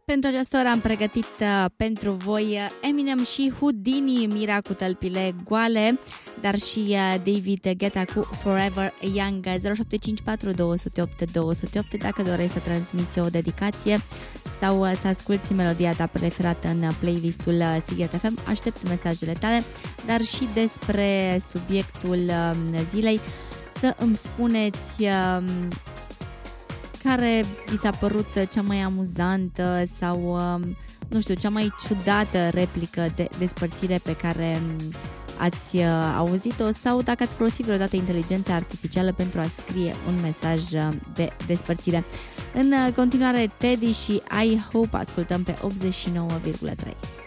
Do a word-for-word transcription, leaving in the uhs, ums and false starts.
Pentru această oră am pregătit uh, pentru voi uh, Eminem și Houdini, Mira cu tălpile goale, dar și uh, David Guetta cu Forever Young. Zero șapte cinci patru doi zero opt doi zero opt dacă dorești să transmiți o dedicație sau uh, să asculti melodia ta preferată în playlistul uh, Sighet F M. Aștept mesajele tale, dar și despre subiectul uh, zilei să îmi spuneți uh, care vi s-a părut cea mai amuzantă sau, nu știu, cea mai ciudată replică de despărțire pe care ați auzit-o sau dacă ați folosit vreodată inteligența artificială pentru a scrie un mesaj de despărțire. În continuare, Teddy și I Hope ascultăm pe optzeci și nouă virgulă trei.